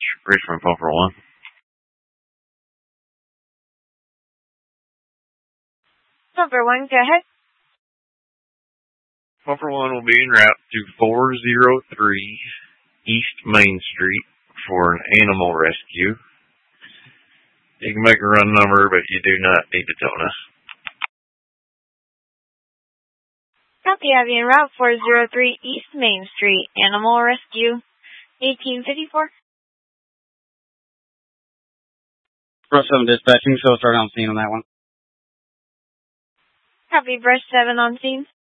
Richmond, Puffer 1. Puffer 1, go ahead. Puffer 1 will be en route to 403 East Main Street for an animal rescue. You can make a run number, but you do not need to tone us. Copy, have you en route 403 East Main Street, Animal Rescue, 1854. Brush 7 dispatching, so start on scene on that one. Copy, Brush 7 on scene.